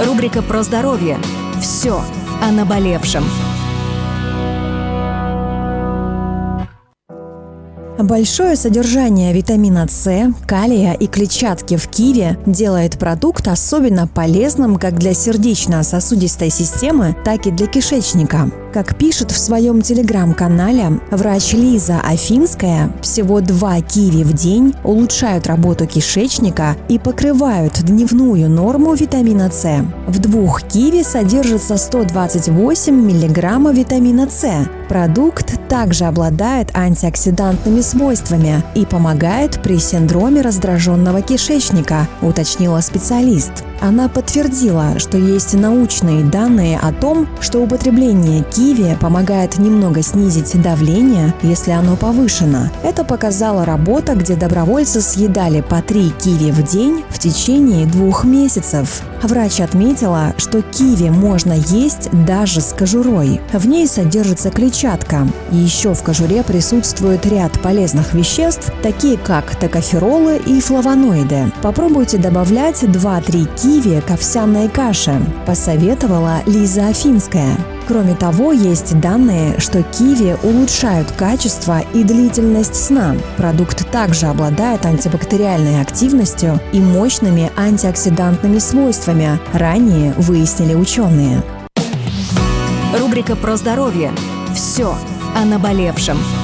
Рубрика про здоровье. Все о наболевшем. Большое содержание витамина С, калия и клетчатки в киви делает продукт особенно полезным как для сердечно-сосудистой системы, так и для кишечника. Как пишет в своем телеграм-канале врач Лиза Афинская, всего 2 киви в день улучшают работу кишечника и покрывают дневную норму витамина С. В 2 киви содержится 128 мг витамина С. Продукт также обладает антиоксидантными свойствами и помогает при синдроме раздраженного кишечника, уточнила специалист. Она подтвердила, что есть научные данные о том, что употребление киви помогает немного снизить давление, если оно повышено. Это показала работа, где добровольцы съедали по 3 киви в день в течение 2 месяцев. Врач отметила, что киви можно есть даже с кожурой. В ней содержится клетчатка. Еще в кожуре присутствует ряд полезных веществ, такие как токоферолы и флавоноиды. Попробуйте добавлять 2-3 киви к овсяной каше, посоветовала Лиза Афинская. Кроме того, есть данные, что киви улучшают качество и длительность сна. Продукт также обладает антибактериальной активностью и мощными антиоксидантными свойствами, ранее выяснили ученые. Рубрика про здоровье. Все о наболевшем.